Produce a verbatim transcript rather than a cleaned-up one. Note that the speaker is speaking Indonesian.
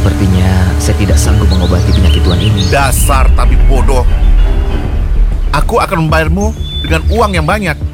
Sepertinya saya tidak sanggup mengobati penyakit Tuan ini. Dasar tabib bodoh. Aku akan membayarmu dengan uang yang banyak.